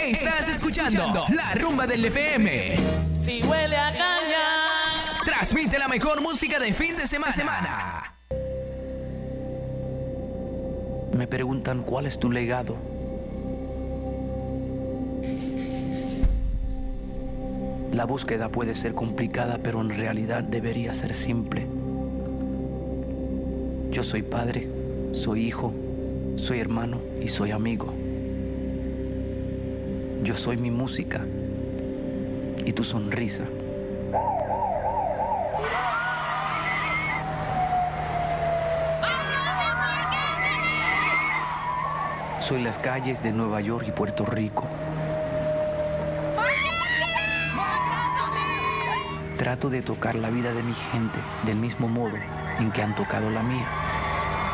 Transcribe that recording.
Estás escuchando La Rumba del FM. Si huele a caña. Transmite la mejor música de fin de semana. Me preguntan cuál es tu legado. La búsqueda puede ser complicada, pero en realidad debería ser simple. Yo soy padre, soy hijo, soy hermano y soy amigo. Yo soy mi música y tu sonrisa. Soy las calles de Nueva York y Puerto Rico. Trato de tocar la vida de mi gente del mismo modo en que han tocado la mía.